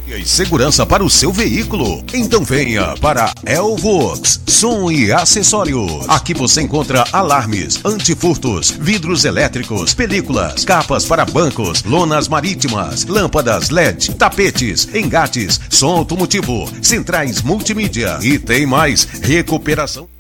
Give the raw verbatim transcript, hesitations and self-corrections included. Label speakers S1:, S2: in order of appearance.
S1: E segurança para o seu veículo. Então venha para Elvox Som e Acessórios. Aqui você encontra alarmes, antifurtos, vidros elétricos, películas, capas para bancos, lonas marítimas, lâmpadas L E D, tapetes, engates, som automotivo, centrais multimídia e tem mais recuperação.